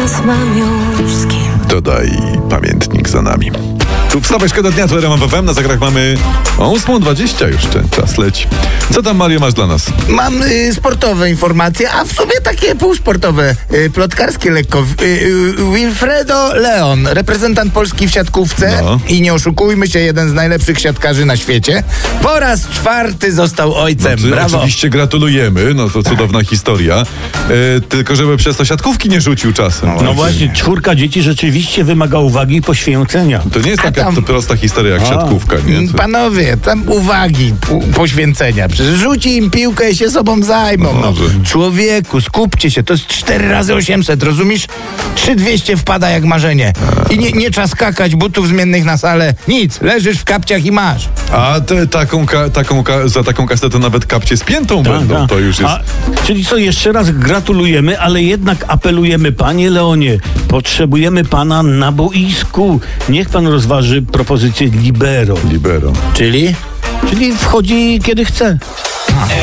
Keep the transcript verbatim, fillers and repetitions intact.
teraz mam już z kim. Dodaj pamiętnik za nami. Tu wstawaj, szkoda dnia, tu R M F M, na zegarach mamy ósma dwadzieścia już, czas leci. Co tam, Mario, masz dla nas? Mam y, sportowe informacje, a w sumie takie półsportowe, y, plotkarskie lekko. Y, y, Wilfredo Leon, reprezentant Polski w siatkówce No. i nie oszukujmy się, jeden z najlepszych siatkarzy na świecie. Po raz czwarty został ojcem. No, Brawo. oczywiście gratulujemy, no to cudowna historia. E, tylko żeby przez to siatkówki nie rzucił czasem. No właśnie, czwórka dzieci rzeczywiście wymaga uwagi i poświęcenia. To nie jest taka tam- to prosta historia jak A. siatkówka, nie? To... Panowie, tam uwagi, pu- poświęcenia. Przecież rzuci im piłkę i się sobą zajmą. No No. może. Człowieku, skupcie się, to jest cztery razy osiemset, rozumiesz? trzy dwieście wpada jak marzenie. I nie, nie czas skakać, butów zmiennych na salę. Nic, leżysz w kapciach i masz. A te, taką, ka, taką ka, za taką kasetę nawet kapcie z piętą będą, Tak, to już jest... A, czyli co, jeszcze raz gratulujemy, ale jednak apelujemy, panie Leonie, potrzebujemy pana na boisku. Niech pan rozważy propozycję libero, Libero. Czyli? czyli wchodzi kiedy chce.